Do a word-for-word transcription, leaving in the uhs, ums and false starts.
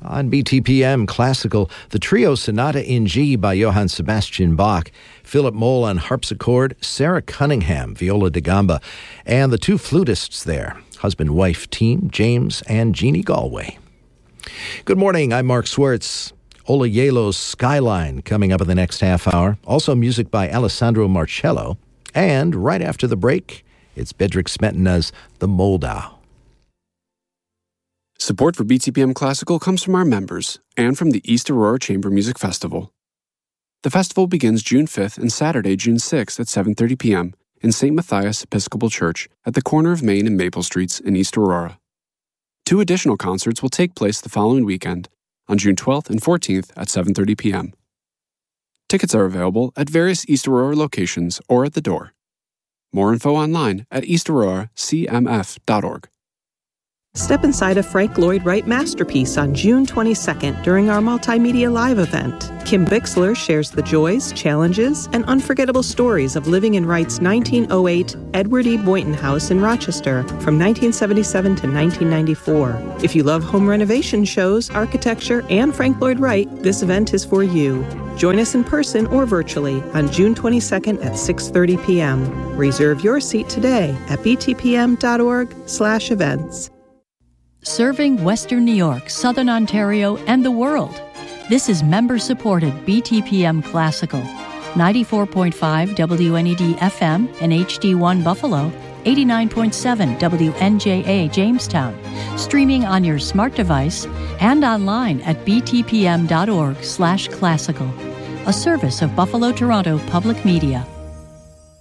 On B T P M Classical, the trio Sonata in G by Johann Sebastian Bach, Philip Moll on harpsichord, Sarah Cunningham, viola da gamba, and the two flutists there, husband-wife team, James and Jeannie Galway. Good morning, I'm Mark Swartz. Ola Yelo's Skyline coming up in the next half hour. Also music by Alessandro Marcello. And right after the break, it's Bedřich Smetana's The Moldau. Support for B T P M Classical comes from our members and from the East Aurora Chamber Music Festival. The festival begins June fifth and Saturday, June sixth at seven thirty p.m. in Saint Matthias Episcopal Church at the corner of Main and Maple Streets in East Aurora. Two additional concerts will take place the following weekend on June twelfth and fourteenth at seven thirty p.m. Tickets are available at various East Aurora locations or at the door. More info online at east aurora c m f dot org. Step inside a Frank Lloyd Wright masterpiece on June twenty-second during our Multimedia Live event. Kim Bixler shares the joys, challenges, and unforgettable stories of living in Wright's nineteen oh eight Edward E. Boynton House in Rochester from nineteen seventy-seven to nineteen ninety-four. If you love home renovation shows, architecture, and Frank Lloyd Wright, this event is for you. Join us in person or virtually on June twenty-second at six thirty p.m. Reserve your seat today at b t p m dot org slash events. Serving Western New York, Southern Ontario, and the world. This is member-supported B T P M Classical. ninety-four point five W N E D F M and H D one Buffalo, eighty-nine point seven W N J A Jamestown. Streaming on your smart device and online at b t p m dot org slash classical. A service of Buffalo Toronto Public Media.